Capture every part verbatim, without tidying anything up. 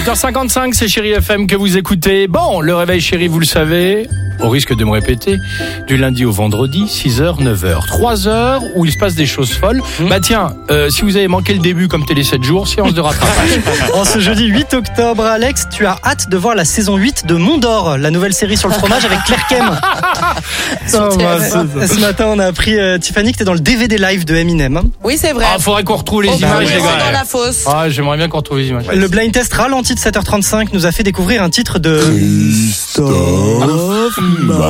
huit heures cinquante-cinq, c'est Chérie F M que vous écoutez. Bon, le réveil chéri, vous le savez, au risque de me répéter, du lundi au vendredi, six heures, neuf heures. trois heures où il se passe des choses folles. Mmh. Bah tiens, euh, si vous avez manqué le début comme Télé sept jours, séance de rattrapage. En ce jeudi huit octobre, Alex, tu as hâte de voir la saison huit de Mondor, la nouvelle série sur le fromage avec Claire Kem. Non, bah, ce, ce matin, on a appris, euh, Tiffany, que t'es dans le D V D live de Eminem. Oui, c'est vrai. Ah, faudrait qu'on retrouve les oh, images, oui, les gars. dans la fosse. Ah, j'aimerais bien qu'on retrouve les images. Le blind test ralenti de sept heures trente-cinq nous a fait découvrir un titre de Christophe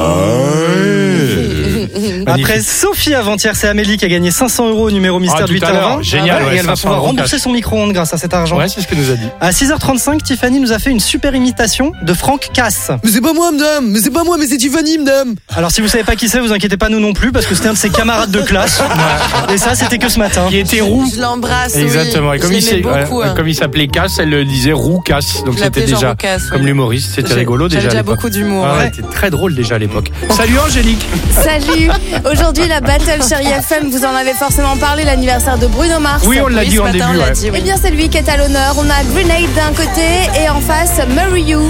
Maé. Après Sophie avant-hier, c'est Amélie qui a gagné cinq cents euros au numéro mystère Ah, de huit heures vingt. Génial, et ouais, elle va pouvoir rembourser cash. son micro-ondes grâce à cet argent. Ouais, c'est ce que nous a dit. À six heures trente-cinq, Tiffany nous a fait une super imitation de Franck Casse. Mais c'est pas moi, madame. Mais c'est pas moi, mais c'est Tiffany, madame. Alors si vous savez pas qui c'est, vous inquiétez pas, nous non plus, parce que c'était un de ses camarades de classe. Et ça, c'était que ce matin. Qui était roux. Je l'embrasse. Exactement. Oui. Et comme, Je il, s'est- beaucoup, ouais, hein. comme il s'appelait Casse, elle le disait roux Casse. Donc Je c'était l'appelais Jean déjà Roucasse, oui. comme l'humoriste. C'était J'ai- rigolo déjà. J'avais à déjà l'époque. beaucoup d'humour. Ah ouais, ouais. c'était très drôle déjà à l'époque. Salut Angélique. Salut. Aujourd'hui, la Battle Chérie F M, vous en avez forcément parlé, l'anniversaire de Bruno Mars. Oui, on l'a Oui, dit ce en matin, début. on l'a Ouais. dit, oui. Eh bien, c'est lui qui est à l'honneur. On a Grenade d'un côté et en face, Marry You.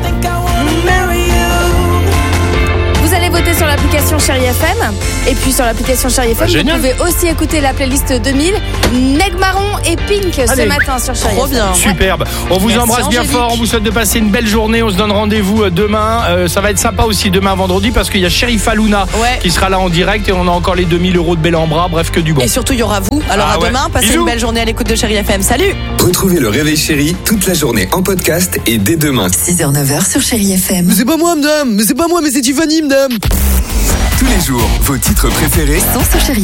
Vous allez voter sur l'application Chérie F M. Et puis sur l'application Chérie F M, Bah, vous génial. pouvez aussi écouter la playlist deux mille. Neg Marron et Pink Allez. ce matin sur Chérie Trop F M. bien. Superbe. On vous Merci, embrasse bien Angélique. fort. On vous souhaite de passer une belle journée. On se donne rendez-vous euh, demain. Euh, ça va être sympa aussi demain vendredi parce qu'il y a Sheriff Aluna Ouais. qui sera là en direct et on a encore les deux mille euros de bel en bras. Bref, que du bon. Et surtout, il y aura vous. Alors Ah à ouais. demain, passez Bisous. une belle journée à l'écoute de Chérie F M. Salut. Retrouvez le Réveil Chéri toute la journée en podcast et dès demain. six heures neuf heures sur Chérie F M. Mais c'est pas moi, madame. Mais c'est pas moi, mais c'est Tiffany, madame. Tous les jours, vos titres préférés Sans ce Chérie